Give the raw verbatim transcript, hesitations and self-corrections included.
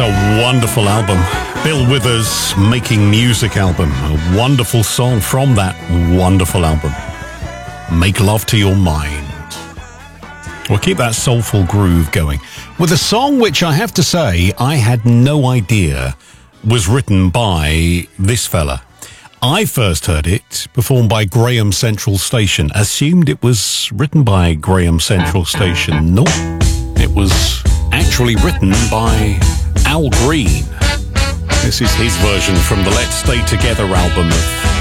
a wonderful album. Bill Withers' Making Music album. A wonderful song from that wonderful album. Make Love to Your Mind. We'll keep that soulful groove going with a song which I have to say I had no idea was written by this fella. I first heard it performed by Graham Central Station. Assumed it was written by Graham Central Station. Nope. It was actually written by Al Green. This is his version from the Let's Stay Together album of